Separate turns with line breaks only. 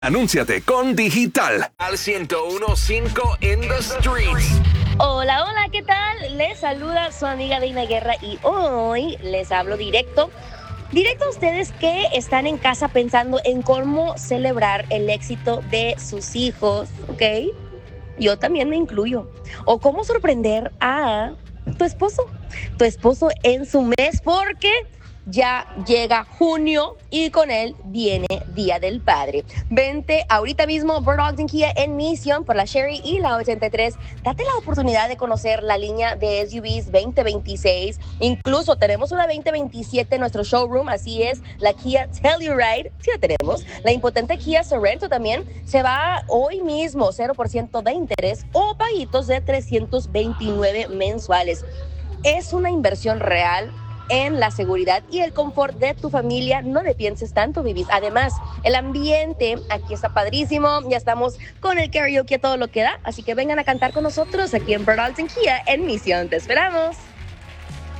Anúnciate con Digital al 101.5 in the streets.
Hola, hola, ¿qué tal? Les saluda su amiga Deina Guerra y hoy les hablo directo a ustedes que están en casa pensando en cómo celebrar el éxito de sus hijos, ¿ok? Yo también me incluyo. O cómo sorprender a tu esposo en su mes, porque ya llega junio y con él viene Día del Padre. Vente ahorita mismo Bird Ogden Kia en Mission por la Sherry y la 83. Date la oportunidad de conocer la línea de SUVs 2026. Incluso tenemos una 2027 en nuestro showroom, así es, la Kia Telluride, sí la tenemos. La impotente Kia Sorento también se va hoy mismo, 0% de interés o paguitos de 329 mensuales. Es una inversión real en la seguridad y el confort de tu familia. No le pienses tanto, Vivis. Además, el ambiente aquí está padrísimo. Ya estamos con el karaoke a todo lo que da. Así que vengan a cantar con nosotros aquí en Bird Ogden Kia en Mission. ¡Te esperamos!